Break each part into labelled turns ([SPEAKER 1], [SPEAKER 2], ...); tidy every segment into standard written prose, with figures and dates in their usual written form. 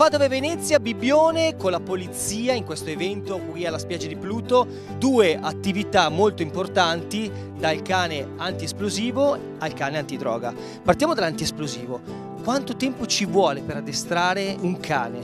[SPEAKER 1] Padova e Venezia, Bibbione con la polizia in questo evento qui alla spiaggia di Pluto. Due attività molto importanti, dal cane antiesplosivo al cane antidroga. Partiamo dall'antiesplosivo. Quanto tempo ci vuole per addestrare un cane?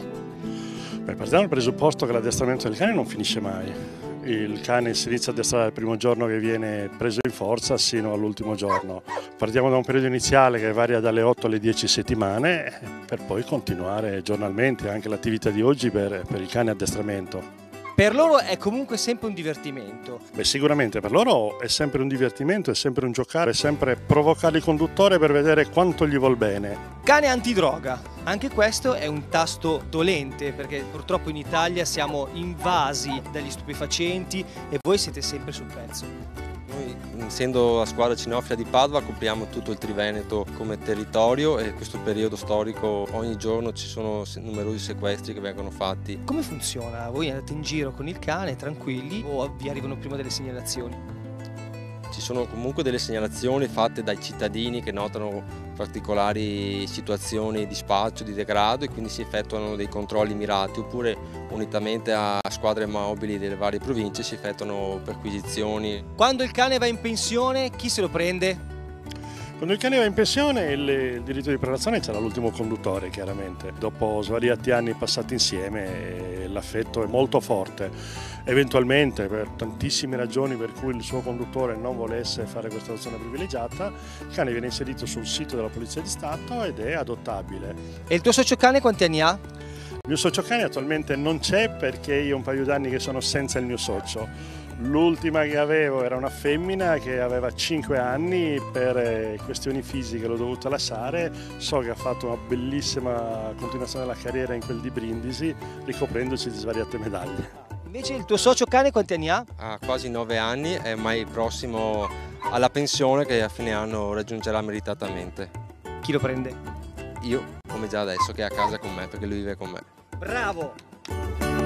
[SPEAKER 2] Partiamo dal presupposto che l'addestramento del cane non finisce mai. Il cane si inizia a addestrare il primo giorno che viene preso in forza sino all'ultimo giorno. Partiamo da un periodo iniziale che varia dalle 8 alle 10 settimane per poi continuare giornalmente anche l'attività di oggi per il cane addestramento.
[SPEAKER 1] Per loro è comunque sempre un divertimento.
[SPEAKER 2] Sicuramente per loro è sempre un divertimento, è sempre un giocare, è sempre provocare il conduttore per vedere quanto gli vuol bene.
[SPEAKER 1] Cane antidroga, anche questo è un tasto dolente perché purtroppo in Italia siamo invasi dagli stupefacenti e voi siete sempre sul pezzo.
[SPEAKER 3] Noi, essendo la squadra cinofila di Padova, copriamo tutto il Triveneto come territorio e in questo periodo storico ogni giorno ci sono numerosi sequestri che vengono fatti.
[SPEAKER 1] Come funziona? Voi andate in giro con il cane tranquilli o vi arrivano prima delle segnalazioni?
[SPEAKER 3] Ci sono comunque delle segnalazioni fatte dai cittadini che notano particolari situazioni di spaccio, di degrado e quindi si effettuano dei controlli mirati oppure unitamente a squadre mobili delle varie province si effettuano perquisizioni.
[SPEAKER 1] Quando il cane va in pensione chi se lo prende?
[SPEAKER 2] Quando il cane va in pensione il diritto di prelazione c'era l'ultimo conduttore chiaramente. Dopo svariati anni passati insieme l'affetto è molto forte. Eventualmente per tantissime ragioni per cui il suo conduttore non volesse fare questa adozione privilegiata, il cane viene inserito sul sito della Polizia di Stato ed è adottabile.
[SPEAKER 1] E il tuo socio cane quanti anni ha?
[SPEAKER 2] Il mio socio cane attualmente non c'è perché io ho un paio d'anni che sono senza il mio socio. L'ultima che avevo era una femmina che aveva 5 anni, per questioni fisiche l'ho dovuta lasciare. So che ha fatto una bellissima continuazione della carriera in quel di Brindisi, ricoprendoci di svariate medaglie.
[SPEAKER 1] Invece il tuo socio cane quanti anni ha?
[SPEAKER 3] Ha quasi 9 anni, è ormai prossimo alla pensione che a fine anno raggiungerà meritatamente.
[SPEAKER 1] Chi lo prende?
[SPEAKER 3] Io, come già adesso, che è a casa con me perché lui vive con me.
[SPEAKER 1] Bravo!